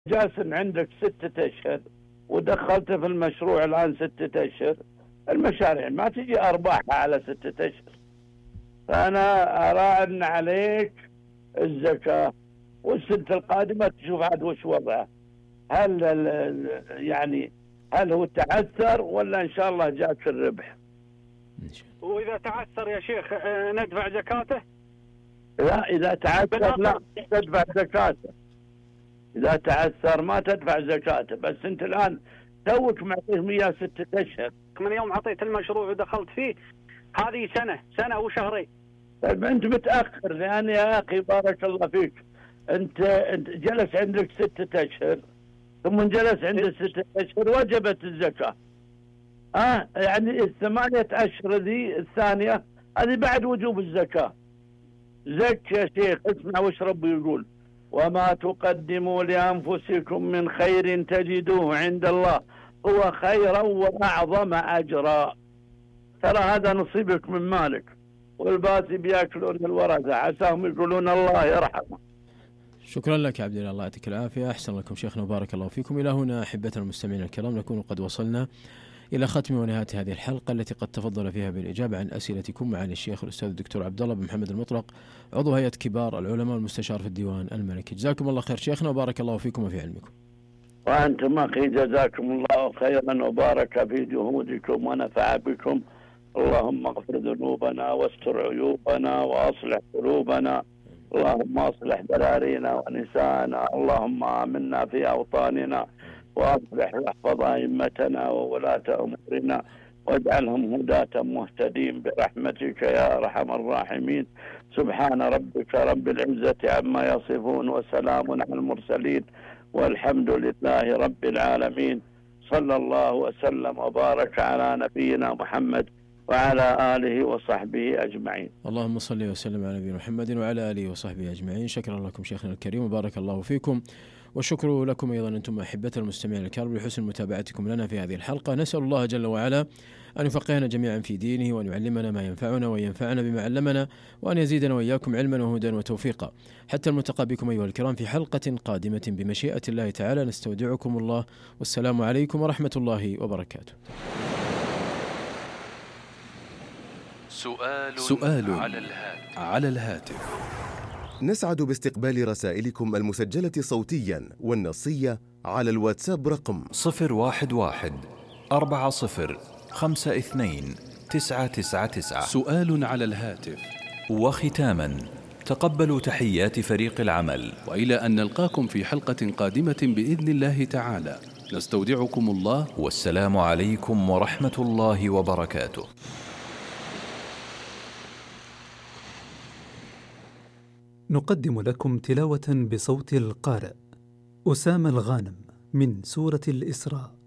جالس عندك 6 أشهر ودخلت في المشروع الآن 6 أشهر، المشاريع ما تجي أرباحها على 6 أشهر. فأنا أراعي عليك الزكاة، والسنة القادمة تشوف عاد وش وضعه. هل يعني هل هو تعثر ولا إن شاء الله جاك الربح؟ وإذا تعثر يا شيخ ندفع زكاته؟ لا، إذا تعثر لا تدفع زكاته. إذا تعثر ما تدفع زكاته. بس أنت الآن توك معطيه 106 أشهر من يوم عطيت المشروع ودخلت فيه، هذه سنة وشهرين. طيب أنت متأخر، لأن يا أخي بارك الله فيك أنت جلس عندك 6 أشهر، ثم جلس عندك 6 أشهر وجبت الزكاة. يعني 8 أشهر ذي الثانية هذه بعد وجوب الزكاة. زك يا شيخ، اسمع وش ربي يقول: وما تقدموا لأنفسكم من خير تجدوه عند الله هو خيرا وأعظم أجرا. ترى هذا نصيبك من مالك، والباقي بياكلون الورثة، عساهم يقولون الله يرحمه. شكرا لك يا عبد الله، الله يعطيك العافية. أحسن لكم شيخنا وبارك الله فيكم. إلى هنا أحبتنا المستمعين الكرام نكون قد وصلنا إلى ختم ونهاية هذه الحلقة التي قد تفضل فيها بالإجابة عن أسئلتكم معالي الشيخ الأستاذ الدكتور عبد الله بن محمد المطلق، عضو هيئة كبار العلماء والمستشار في الديوان الملكي. جزاكم الله خير شيخنا وبارك الله فيكم وفي علمكم. وأنتم أخي جزاكم الله خيرا وبارك في جهودكم ونفع بكم. اللهم اغفر ذنوبنا واستر عيوبنا وأصلح قلوبنا. اللهم أصلح ذرارينا ونساءنا. اللهم آمنا في أوطاننا وأصلح واحفظ أئمتنا وولاة أمورنا واجعلهم هداة مهتدين برحمتك يا أرحم الراحمين. سبحان ربك رب العزة عما يصفون وسلام على المرسلين والحمد لله رب العالمين. صلى الله وسلم وبارك على نبينا محمد وعلى آله وصحبه أجمعين. اللهم صل وسلم على نبينا محمد وعلى آله وصحبه أجمعين. شكرا لكم شيخنا الكريم وبارك الله فيكم، والشكر لكم أيضا أنتم أحبة المستمعين الكرام لحسن متابعتكم لنا في هذه الحلقة. نسأل الله جل وعلا أن يفقهنا جميعا في دينه، وأن يعلمنا ما ينفعنا وينفعنا بما علمنا، وأن يزيدنا وإياكم علما وهدى وتوفيقا. حتى الملتقى بكم أيها الكرام في حلقة قادمة بمشيئة الله تعالى. نستودعكم الله، والسلام عليكم ورحمة الله وبركاته. سؤال على الهاتف. نسعد باستقبال رسائلكم المسجلة صوتيا والنصية على الواتساب رقم 011-40-52-999. سؤال على الهاتف. وختاما تقبلوا تحيات فريق العمل، وإلى أن نلقاكم في حلقة قادمة بإذن الله تعالى، نستودعكم الله، والسلام عليكم ورحمة الله وبركاته. نقدم لكم تلاوة بصوت القارئ أسامة الغانم من سورة الإسراء.